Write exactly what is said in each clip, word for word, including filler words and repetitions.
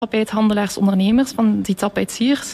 tapijthandelaars, ondernemers, van die tapijtsiers,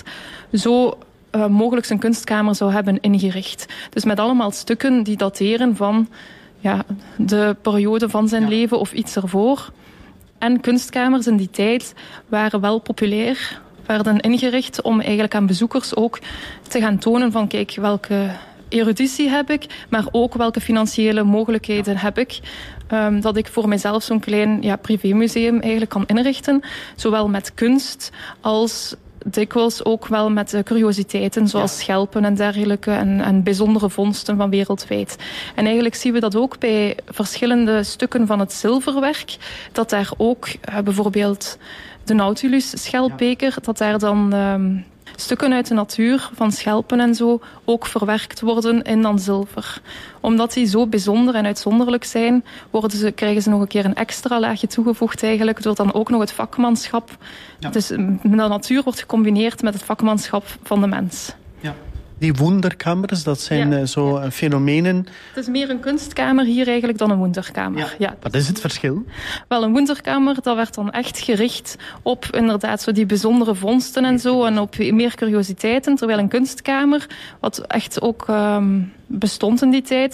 zo uh, mogelijk zijn kunstkamer zou hebben ingericht. Dus met allemaal stukken die dateren van ja, de periode van zijn ja. leven of iets ervoor. En kunstkamers in die tijd waren wel populair, werden ingericht om eigenlijk aan bezoekers ook te gaan tonen van kijk, welke eruditie heb ik, maar ook welke financiële mogelijkheden ja. heb ik. Um, dat ik voor mijzelf zo'n klein ja, privémuseum eigenlijk kan inrichten. Zowel met kunst als dikwijls ook wel met uh, curiositeiten zoals ja. schelpen en dergelijke en, en bijzondere vondsten van wereldwijd. En eigenlijk zien we dat ook bij verschillende stukken van het zilverwerk, dat daar ook uh, bijvoorbeeld de Nautilus schelpbeker, ja. dat daar dan um, stukken uit de natuur van schelpen en zo ook verwerkt worden in dan zilver. Omdat die zo bijzonder en uitzonderlijk zijn, worden ze, krijgen ze nog een keer een extra laagje toegevoegd eigenlijk, door dan ook nog het vakmanschap. Ja. Dus de natuur wordt gecombineerd met het vakmanschap van de mens. Ja. Die wonderkamers, dat zijn ja. zo ja. fenomenen. Het is meer een kunstkamer hier eigenlijk dan een wonderkamer. Ja. Ja, wat is het verschil? Wel, een wonderkamer, dat werd dan echt gericht op inderdaad zo die bijzondere vondsten en zo, en op meer curiositeiten. Terwijl een kunstkamer, wat echt ook um, bestond in die tijd,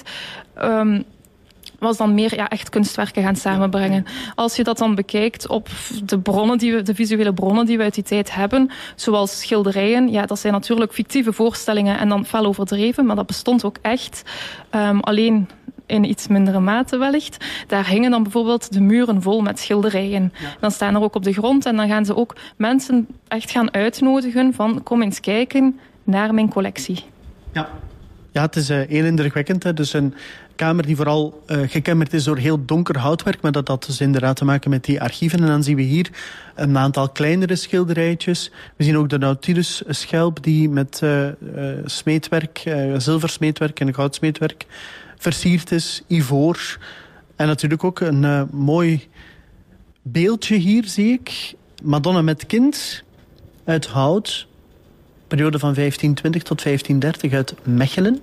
um, was dan meer ja, echt kunstwerken gaan samenbrengen. Als je dat dan bekijkt op de bronnen die we, de visuele bronnen die we uit die tijd hebben, zoals schilderijen, ja, dat zijn natuurlijk fictieve voorstellingen en dan fel overdreven, maar dat bestond ook echt. Um, alleen in iets mindere mate wellicht. Daar hingen dan bijvoorbeeld de muren vol met schilderijen. Ja. Dan staan er ook op de grond en dan gaan ze ook mensen echt gaan uitnodigen van kom eens kijken naar mijn collectie. Ja. Ja, het is uh, heel indrukwekkend. Hè. Dus een kamer die vooral uh, gekenmerkt is door heel donker houtwerk, maar dat had dus inderdaad te maken met die archieven. En dan zien we hier een aantal kleinere schilderijtjes. We zien ook de Nautilus-schelp die met uh, uh, smeedwerk, uh, zilversmeedwerk en goudsmeedwerk versierd is, ivoor. En natuurlijk ook een uh, mooi beeldje hier, zie ik. Madonna met kind uit hout. Periode van vijftien twintig tot vijftien dertig uit Mechelen.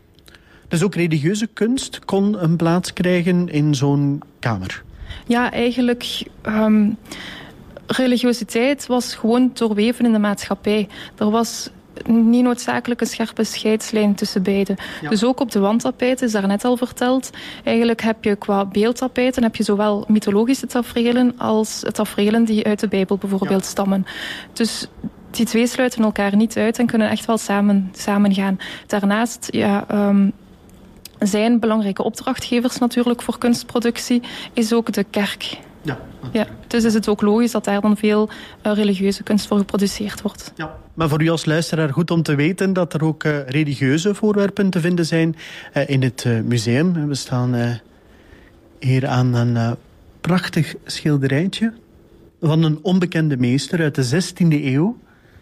Dus ook religieuze kunst kon een plaats krijgen in zo'n kamer. Ja, eigenlijk Um, religiositeit was gewoon doorweven in de maatschappij. Er was niet noodzakelijk een scherpe scheidslijn tussen beide. Ja. Dus ook op de wandtapijten, is daarnet al verteld. Eigenlijk heb je qua beeldtapijten heb je zowel mythologische taferelen als taferelen die uit de Bijbel bijvoorbeeld ja. stammen. Dus die twee sluiten elkaar niet uit en kunnen echt wel samen, samen gaan. Daarnaast ja, um, zijn belangrijke opdrachtgevers natuurlijk voor kunstproductie, is ook de kerk. Ja, ja, dus is het ook logisch dat daar dan veel uh, religieuze kunst voor geproduceerd wordt. Ja, maar voor u als luisteraar goed om te weten dat er ook uh, religieuze voorwerpen te vinden zijn uh, in het uh, museum. We staan uh, hier aan een uh, prachtig schilderijtje van een onbekende meester uit de zestiende eeuw.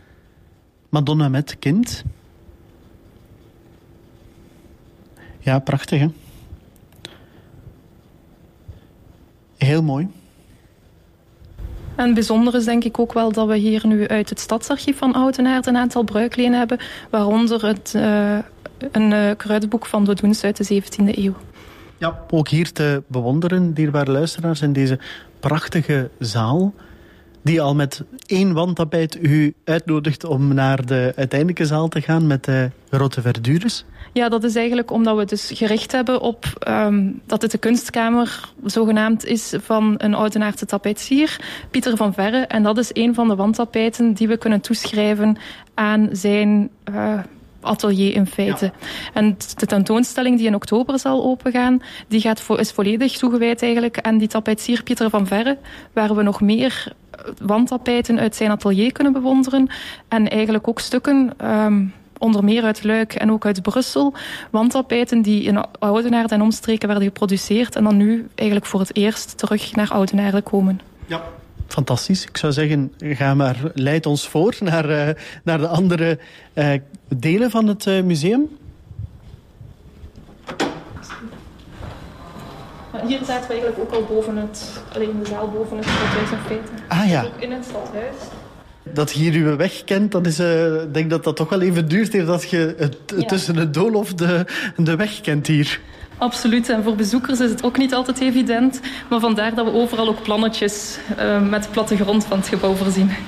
Madonna met kind. Ja, prachtig, hè? Heel mooi. En bijzonder is denk ik ook wel dat we hier nu uit het Stadsarchief van Oudenaarde een aantal bruiklenen hebben, waaronder het, uh, een uh, kruidenboek van Dodoens uit de zeventiende eeuw. Ja, ook hier te bewonderen, dierbare luisteraars, in deze prachtige zaal, die al met één wandtapijt u uitnodigt om naar de uiteindelijke zaal te gaan met de grote verdures. Ja, dat is eigenlijk omdat we dus gericht hebben op um, dat het de kunstkamer zogenaamd is van een Oudenaardse tapijtsier, Pieter van Verre. En dat is een van de wandtapijten die we kunnen toeschrijven aan zijn uh, atelier in feite. Ja. En de tentoonstelling die in oktober zal opengaan, die gaat vo- is volledig toegewijd eigenlijk aan die tapijtsier Pieter van Verre, waar we nog meer wandtapijten uit zijn atelier kunnen bewonderen. En eigenlijk ook stukken Um, onder meer uit Luik en ook uit Brussel. Wandtapijten die in Oudenaarde en omstreken werden geproduceerd en dan nu eigenlijk voor het eerst terug naar Oudenaarde komen. Ja, fantastisch. Ik zou zeggen, ga maar, leid ons voor naar, uh, naar de andere uh, delen van het uh, museum. Hier zaten we eigenlijk ook al boven het, alleen in de zaal boven het stadhuis in feite. Ah ja. Ook in het stadhuis. Dat je hier uw weg kent, dan is, uh, denk dat dat toch wel even duurt eer dat je het, ja. tussen het doolhof de, de weg kent hier. Absoluut. En voor bezoekers is het ook niet altijd evident. Maar vandaar dat we overal ook plannetjes uh, met de plattegrond van het gebouw voorzien.